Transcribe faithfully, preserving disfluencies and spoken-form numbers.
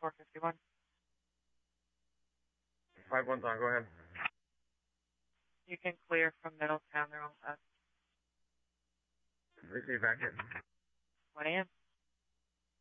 four fifty-one. five one Tango, go ahead. You can clear from Middletown, they're all set. Receive back in. one A M